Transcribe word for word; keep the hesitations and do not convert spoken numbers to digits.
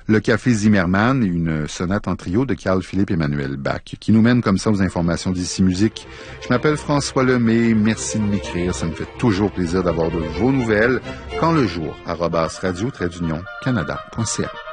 le Café Zimmermann et une sonate en trio de Carl-Philippe Emmanuel Bach, qui nous mène comme ça aux informations d'ici musique. Je m'appelle François Lemay, merci de m'écrire, ça me fait toujours plaisir d'avoir de vos nouvelles. Quand le jour, arobase radio-canada.ca.